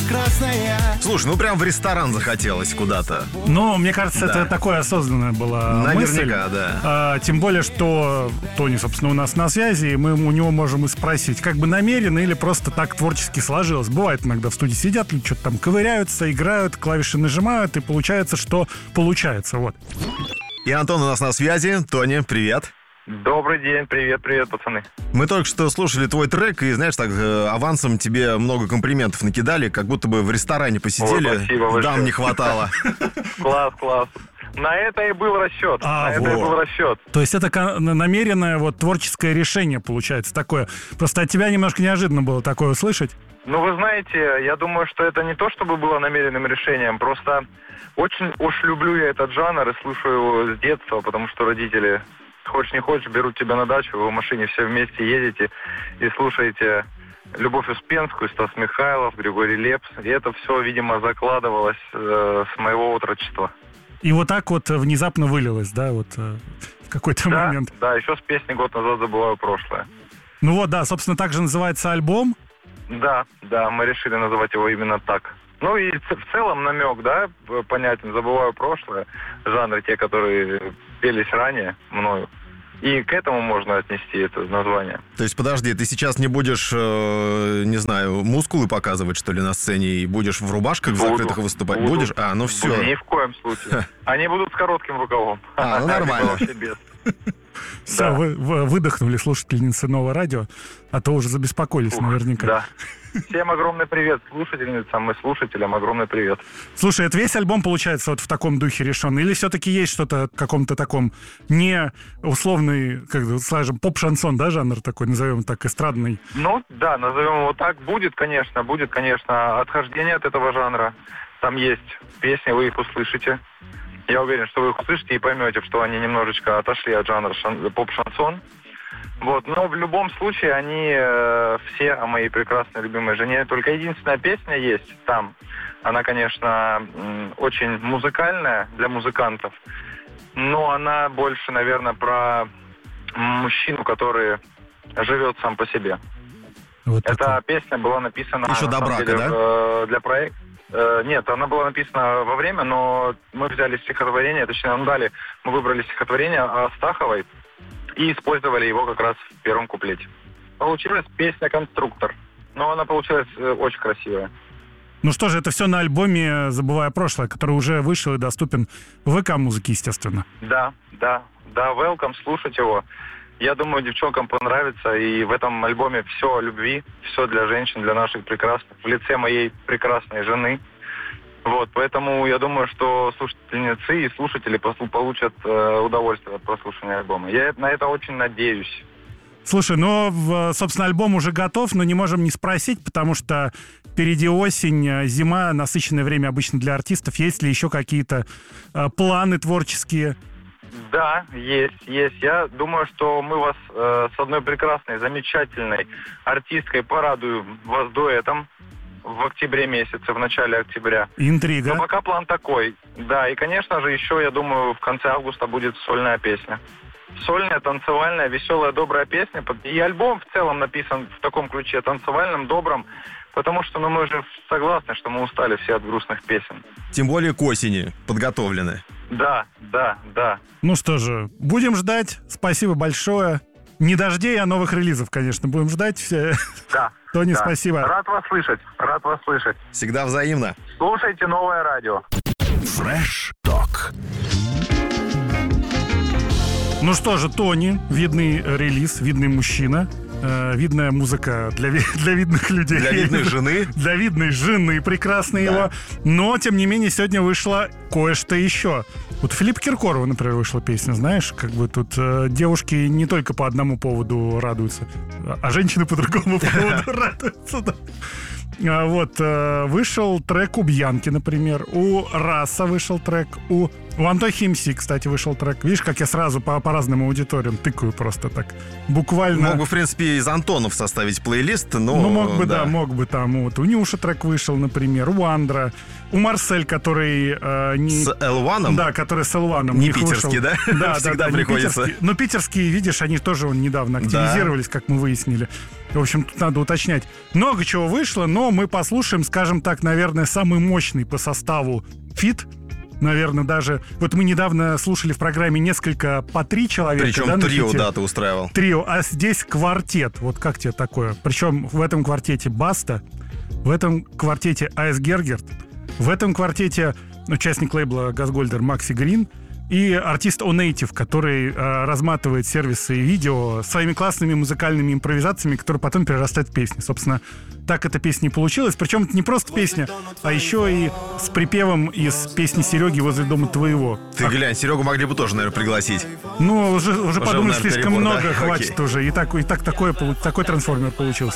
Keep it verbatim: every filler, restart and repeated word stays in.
прекрасная. Слушай, ну прям в ресторан захотелось куда-то. Ну, мне кажется, Да. это такое осознанная была мысль. Наверняка, да. А, тем более, что Тони, собственно, у нас на связи, и мы у него можем и спросить, как бы намеренно или просто так творчески сложилось. Бывает иногда в студии сидят, люди что-то там ковыряются, играют, клавиши нажимают, и получается, что получается. Вот. И Антон у нас на связи. Тони, привет. Добрый день, привет, привет, пацаны. Мы только что слушали твой трек, и, знаешь, так э, авансом тебе много комплиментов накидали, как будто бы в ресторане посидели. Ой, спасибо большое. Дам не хватало. Класс, класс. На это и был расчет. А, На это и вот. был расчет. То есть это ка- намеренное вот творческое решение получается такое. Просто от тебя немножко неожиданно было такое услышать. Ну, вы знаете, я думаю, что это не то, чтобы было намеренным решением, просто очень уж люблю я этот жанр и слушаю его с детства, потому что родители, хочешь не хочешь, берут тебя на дачу, вы в машине все вместе едете и слушаете Любовь Успенскую, Стас Михайлов, Григорий Лепс. И это все, видимо, закладывалось э, с моего отрочества. И вот так вот внезапно вылилось, да, вот э, в какой-то Да, момент. да, еще с песней «Год назад забываю прошлое». Ну вот, да, собственно, так же называется альбом. Да, да, мы решили называть его именно так. Ну и ц- в целом намек, да, понятен, забываю прошлое, жанры те, которые пелись ранее мною. И к этому можно отнести это название. То есть, подожди, ты сейчас не будешь, э, не знаю, мускулы показывать, что ли, на сцене, и будешь в рубашках в Буду. закрытых выступать? Буду. Будешь? А, ну все. Ни в коем случае. Они будут с коротким рукавом. А, ну Либо нормально. вообще без. Все, Да. вы, вы выдохнули, слушательницы Нового радио, а то уже забеспокоились Ух, наверняка. Да. Всем огромный привет слушательницам и слушателям. Огромный привет. Слушай, это весь альбом, получается, вот в таком духе решен? Или все-таки есть что-то в каком-то таком не условный, как бы, скажем, поп-шансон, да, жанр такой, назовем так, эстрадный? Ну, да, назовем его так. Будет, конечно, будет, конечно, отхождение от этого жанра. Там есть песни, вы их услышите. Я уверен, что вы их услышите и поймете, что они немножечко отошли от жанра шан- поп-шансон. Вот, но в любом случае они э, все о моей прекрасной любимой жене. Только единственная песня есть там. Она, конечно, м, очень музыкальная для музыкантов, но она больше, наверное, про мужчину, который живет сам по себе. Вот Эта такой. песня была написана Еще на до самом брака, деле, да? э, для проекта. Э, Нет, она была написана во время, но мы взяли стихотворение, точнее, нам дали, мы выбрали стихотворение Астаховой и использовали его как раз в первом куплете. Получилась песня «Конструктор», но она получилась э, очень красивая. Ну что же, это все на альбоме «Забывая прошлое», который уже вышел и доступен в ВК-музыке, естественно. Да, да, да, welcome, слушать его. Я думаю, девчонкам понравится, и в этом альбоме все о любви, все для женщин, для наших прекрасных, в лице моей прекрасной жены. Вот, поэтому я думаю, что слушательницы и слушатели послу- получат э, удовольствие от прослушивания альбома. Я на это очень надеюсь. Слушай, ну, в- собственно, альбом уже готов, но не можем не спросить, потому что впереди осень, зима, насыщенное время обычно для артистов. Есть ли еще какие-то э, планы творческие? Да, есть, есть. Я думаю, что мы вас э, с одной прекрасной, замечательной артисткой порадуем вас дуэтом в октябре месяце, в начале октября. Интрига. Но пока план такой. Да, и, конечно же, еще, я думаю, в конце августа будет сольная песня. Сольная, танцевальная, веселая, добрая песня. И альбом в целом написан в таком ключе, танцевальном, добром. Потому что, ну, мы же согласны, что мы устали все от грустных песен. Тем более к осени подготовлены. Да, да, да. Ну что же, будем ждать. Спасибо большое. Не дождей, а новых релизов, конечно, будем ждать. Все. Да. Тони, да. спасибо. Рад вас слышать, рад вас слышать. Всегда взаимно. Слушайте новое радио. Fresh Talk. Ну что же, Тони, видный релиз, видный мужчина. Э, видная музыка для, ви- для видных людей. Для видной жены. Для видной жены, прекрасной его. Но, тем не менее, сегодня вышло кое-что еще. Вот Филиппа Киркорова, например, вышла песня, знаешь, как бы тут э, девушки не только по одному поводу радуются, а, а женщины по другому поводу радуются. Да. А, вот, э, вышел трек у Бьянки, например, у Раса вышел трек, у, у Антохи эм си, кстати, вышел трек. Видишь, как я сразу по, по разным аудиториям тыкаю просто так, буквально. Мог бы, в принципе, из Антонов составить плейлист, но... Ну, мог бы, да, мог бы там. Вот. У Нюши трек вышел, например, у Андра, у Марсель, который... Э, не... С эл один? Да, который с эл один. Не питерский, да? Да, Всегда да, да, приходится. не питерский. Но питерские, видишь, они тоже вон недавно активизировались, да. Как мы выяснили. В общем, тут надо уточнять. Много чего вышло, но мы послушаем, скажем так, наверное, самый мощный по составу фит. Наверное, даже... Вот мы недавно слушали в программе несколько по три человека. Причем да, трио, фите? да, ты устраивал. Трио, а здесь квартет. Вот как тебе такое? Причем в этом квартете Баста, в этом квартете Айс Гергерт, в этом квартете участник лейбла Газгольдер Макси Грин и артист Onative, который э, разматывает сервисы и видео своими классными музыкальными импровизациями, которые потом перерастают в песни. Собственно, так эта песня и получилась. Причем это не просто песня, а еще и с припевом из песни Сереги «Возле дома твоего». Ты глянь, Серегу могли бы тоже, наверное, пригласить. Ну, уже, уже, подумали, наверное, слишком перебор, много, да? хватит Окей. уже. И, так, и так такой, такой трансформер получился.